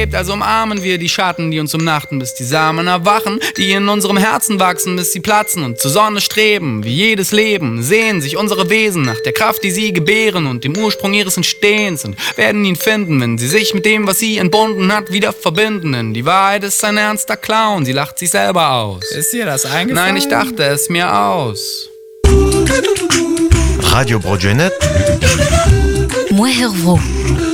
lebt, also umarmen wir die Schatten, die uns umnachten, bis die Samen erwachen, die in unserem Herzen wachsen, bis sie platzen und zur Sonne streben. Wie jedes Leben sehen sich unsere Wesen nach der Kraft, die sie gebären und dem Ursprung ihres Entstehens und werden ihn finden, wenn sie sich mit dem, was sie entbunden hat, wieder verbinden. Denn die Wahrheit ist ein ernster Clown, sie lacht sich selber aus. Ist dir das eingefallen? Nein, ich dachte es mir aus. Radio Broadway.net Moi Hervo.